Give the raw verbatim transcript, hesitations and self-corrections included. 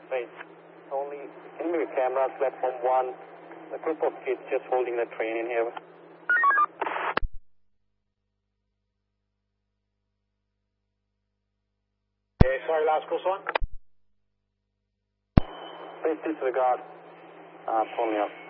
Right. Only enemy cameras, platform one. A group of kids just holding the train in here. Okay, sorry, last call one. Please disregard. Uh, pull me up.